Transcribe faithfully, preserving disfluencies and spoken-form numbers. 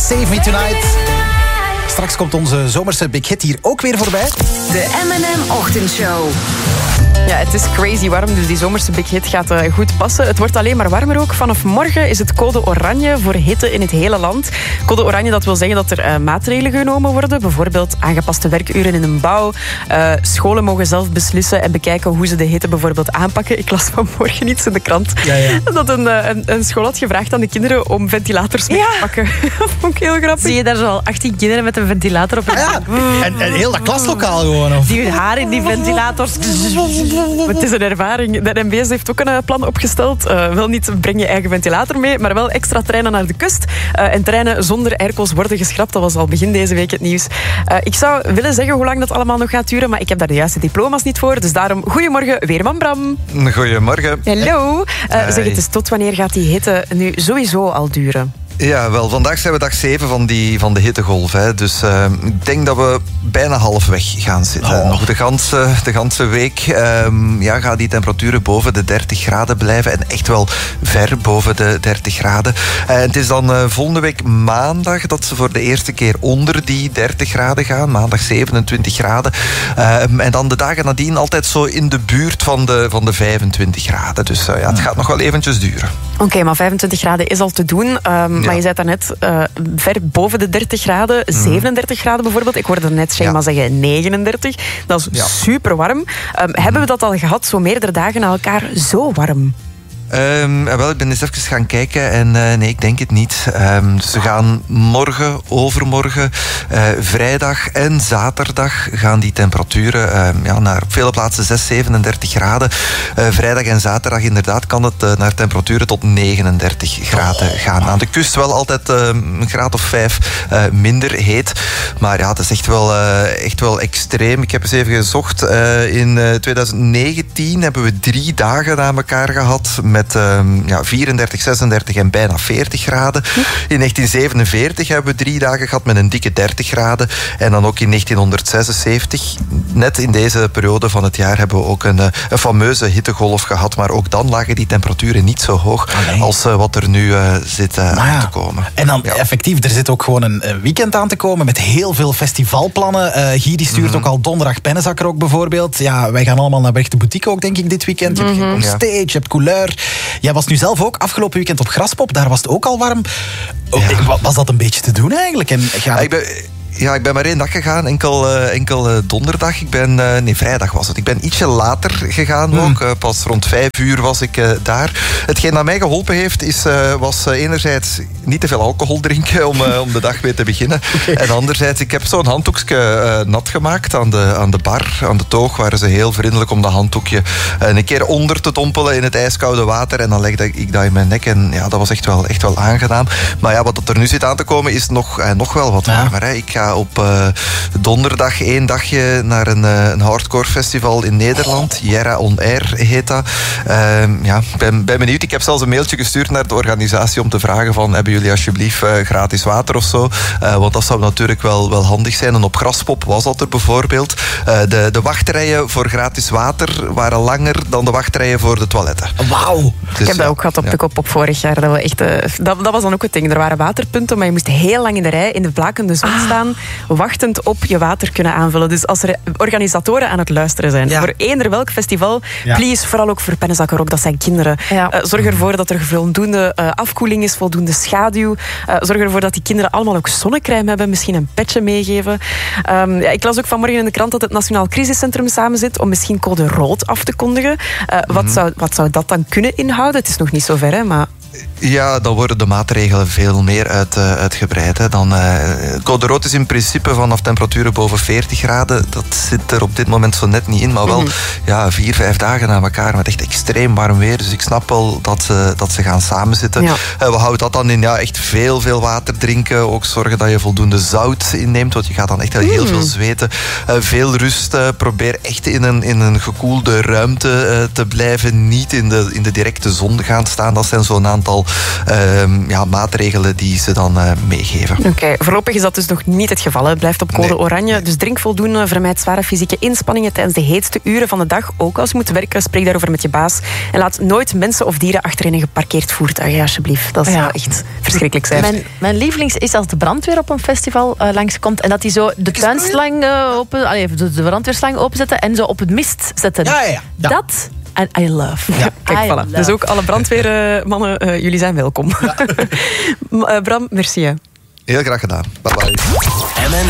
Save Me Tonight. Straks komt onze zomerse big hit hier ook weer voorbij. De M en M-ochtendshow. Ja, het is crazy warm, dus die zomerse big hit gaat uh, goed passen. Het wordt alleen maar warmer ook. Vanaf morgen is het code oranje voor hitte in het hele land. Code oranje, dat wil zeggen dat er uh, maatregelen genomen worden. Bijvoorbeeld aangepaste werkuren in een bouw. Uh, scholen mogen zelf beslissen en bekijken hoe ze de hitte bijvoorbeeld aanpakken. Ik las vanmorgen iets in de krant ja, ja. dat een, een, een school had gevraagd aan de kinderen om ventilators mee te Ja. pakken. Dat vond ik heel grappig. Zie je daar zo al achttien kinderen met een ventilator op hun Ja, en, en heel dat klaslokaal gewoon. Of? die hun haar in die ventilators. Maar het is een ervaring. De N B S heeft ook een uh, plan opgesteld. Uh, wel niet breng je eigen ventilator mee, maar wel extra treinen naar de kust. Uh, en treinen zonder airco's worden geschrapt. Dat was al begin deze week het nieuws. Uh, ik zou willen zeggen hoe lang dat allemaal nog gaat duren, maar ik heb daar de juiste diploma's niet voor. Dus daarom, goedemorgen, Weerman Bram. Goedemorgen. Hallo. Uh, zeg het eens, tot wanneer gaat die hitte nu sowieso al duren? Ja, wel, vandaag zijn we dag zeven van, die, van de hittegolf. Hè. Dus uh, ik denk dat we bijna halfweg gaan zitten. Oh. Nog de ganse, de ganse week um, ja, gaan die temperaturen boven de dertig graden blijven. En echt wel ver boven de dertig graden. Uh, het is dan uh, volgende week maandag dat ze voor de eerste keer onder die dertig graden gaan. Maandag zevenentwintig graden. Uh, en dan de dagen nadien altijd zo in de buurt van de, van de vijfentwintig graden. Dus uh, ja, het gaat nog wel eventjes duren. Oké, okay, maar vijfentwintig graden is al te doen. Um, ja. Maar je zei daarnet uh, ver boven de dertig graden. Mm. zevenendertig graden bijvoorbeeld. Ik hoorde net Shema ja. zeggen negenendertig. Dat is ja. super warm. Um, mm. Hebben we dat al gehad, zo meerdere dagen na elkaar zo warm? Um, wel, ik ben eens even gaan kijken en uh, nee, ik denk het niet. Um, ze gaan morgen, overmorgen, uh, vrijdag en zaterdag gaan die temperaturen uh, ja, naar op vele plaatsen zes, zevenendertig graden. Uh, vrijdag en zaterdag inderdaad kan het uh, naar temperaturen tot negenendertig graden gaan. Aan de kust wel altijd uh, een graad of vijf uh, minder heet. Maar ja, het is echt wel, uh, echt wel extreem. Ik heb eens even gezocht. Uh, in uh, twintig negentien hebben we drie dagen na elkaar gehad met um, ja, vierendertig, zesendertig en bijna veertig graden. In negentien zevenenveertig hebben we drie dagen gehad met een dikke dertig graden. En dan ook in negentienhonderdzesenzeventig, net in deze periode van het jaar, hebben we ook een, een fameuze hittegolf gehad. Maar ook dan lagen die temperaturen niet zo hoog oh nee. als uh, wat er nu uh, zit uh, aan ja. te komen. En dan ja. effectief, er zit ook gewoon een weekend aan te komen met heel veel festivalplannen. Uh, Guy die stuurt mm. ook al donderdag Pennezakker ook bijvoorbeeld. Ja, wij gaan allemaal naar Berg de Boutique ook, denk ik, dit weekend. Je hebt mm-hmm. Stage, je hebt Couleur. Jij was nu zelf ook afgelopen weekend op Graspop. Daar was het ook al warm. Ja. Was dat een beetje te doen eigenlijk? En ga... ja, ik ben... Ja, ik ben maar één dag gegaan, enkel, uh, enkel uh, donderdag. Ik ben, uh, nee, vrijdag was het. Ik ben ietsje later gegaan mm. ook. Uh, pas rond vijf uur was ik uh, daar. Hetgeen dat mij geholpen heeft, is, uh, was uh, enerzijds niet te veel alcohol drinken om, uh, om de dag mee te beginnen. Okay. En anderzijds, ik heb zo'n handdoekje uh, nat gemaakt aan de, aan de bar. Aan de toog waren ze heel vriendelijk om dat handdoekje uh, een keer onder te dompelen in het ijskoude water. En dan legde ik dat in mijn nek. En ja, dat was echt wel, echt wel aangenaam. Maar ja, wat er nu zit aan te komen, is nog, uh, nog wel wat warmer. Hè. Ik ga op uh, donderdag één dagje naar een, uh, een hardcore festival in Nederland. Jera On Air heet dat. Uh, ja, ik ben, ben benieuwd. Ik heb zelfs een mailtje gestuurd naar de organisatie om te vragen van, hebben jullie alsjeblieft uh, gratis water of zo? Uh, want dat zou natuurlijk wel, wel handig zijn. En op Graspop was dat er bijvoorbeeld. Uh, de, de wachtrijen voor gratis water waren langer dan de wachtrijen voor de toiletten. Wauw! Dus, ik heb dat ook gehad op ja. de kop op vorig jaar. Dat, we echt, uh, dat, dat was dan ook het ding. Er waren waterpunten, maar je moest heel lang in de rij in de blakende zon ah. staan, wachtend op je water kunnen aanvullen. Dus als er organisatoren aan het luisteren zijn, ja. voor eender welk festival, ja. please, vooral ook voor Pennezakker ook, dat zijn kinderen. Ja. Uh, zorg ervoor dat er voldoende uh, afkoeling is, voldoende schaduw. Uh, zorg ervoor dat die kinderen allemaal ook zonnecrème hebben, misschien een petje meegeven. Um, ja, ik las ook vanmorgen in de krant dat het Nationaal Crisiscentrum samenzit om misschien code rood af te kondigen. Uh, mm-hmm. wat, zou, wat zou dat dan kunnen inhouden? Het is nog niet zo ver, hè, maar... Ja, dan worden de maatregelen veel meer uit, uh, uitgebreid. Hè. Dan, uh, code rood is in principe vanaf temperaturen boven veertig graden. Dat zit er op dit moment zo net niet in. Maar wel mm-hmm. ja, vier, vijf dagen na elkaar met echt extreem warm weer. Dus ik snap wel dat ze, dat ze gaan samenzitten. Ja. Uh, we houden dat dan in ja, echt veel, veel water drinken. Ook zorgen dat je voldoende zout inneemt. Want je gaat dan echt heel, heel mm. veel zweten. Uh, veel rust. Uh, probeer echt in een, in een gekoelde ruimte uh, te blijven. Niet in de, in de directe zon gaan staan. Dat zijn zo'n aantal aantal uh, ja, maatregelen die ze dan uh, meegeven. Oké, okay, voorlopig is dat dus nog niet het geval. Het blijft op code nee, oranje. Nee. Dus drink voldoende, vermijd zware fysieke inspanningen tijdens de heetste uren van de dag. Ook als je moet werken, spreek daarover met je baas. En laat nooit mensen of dieren achter in een geparkeerd voertuig, ja, alsjeblieft. Dat zou ja. echt verschrikkelijk zijn. Mijn, mijn lievelings is als de brandweer op een festival uh, langskomt en dat die zo de tuinslang uh, open, allee, de, de brandweerslang openzetten en zo op het mist zetten. Ja, ja, ja. Dat... And I love. Ja, kijk, I voilà. love. Dus ook alle brandweermannen, uh, jullie zijn welkom. Ja. uh, Bram, merci. Hè. Heel graag gedaan. Bye bye.